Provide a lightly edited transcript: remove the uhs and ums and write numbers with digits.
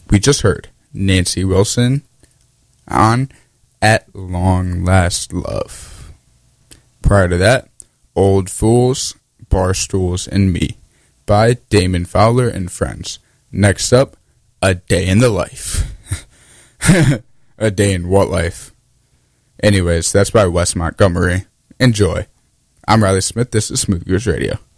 We just heard Nancy Wilson on At Long Last Love. Prior to that, Old Fools, Barstools, and Me by Damon Fowler and Friends. Next up, A Day in the Life. A day in what life? Anyways, that's by Wes Montgomery. Enjoy. I'm Riley Smith. This is Smooth Gears Radio.